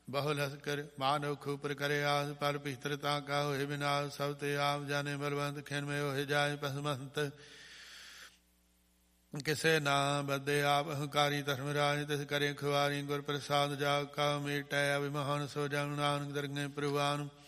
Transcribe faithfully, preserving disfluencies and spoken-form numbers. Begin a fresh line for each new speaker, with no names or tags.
ਬਹੁਲ ਹਸ ਕਰ ਮਾਨਵ ਖੂਪਰ ਕਰੇ ਆਸ ਪਰ ਭੀਤਰ ਤਾਂ ਕਾ ਹੋਏ ਵਿਨਾਸ਼ ਸਭ ਤੇ ਆਪ ਜਾਣੇ ਬਲਵੰਤ ਖਿਨ ਮੇ ਹੋਏ ਜਾਏ ਪਸਮੰਤ ਕਿਸੇ ਨਾ ਬੱਦੇ ਆਪ ਅਹੰਕਾਰੀ ਧਰਮ ਰਾਜ ਤਿਸ ਕਰੇ ਖੁਆਰੀ ਗੁਰ ਪ੍ਰਸਾਦ ਜਾ ਕਾ ਮੇਟੈ ਅਭਿਮਾਨ ਸੋ ਜਨ ਨਾਨਕ ਦਰਗਹਿ ਪ੍ਰਵਾਨ